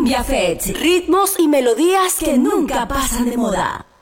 Cumbia Fest. Ritmos y melodías que nunca pasan de moda.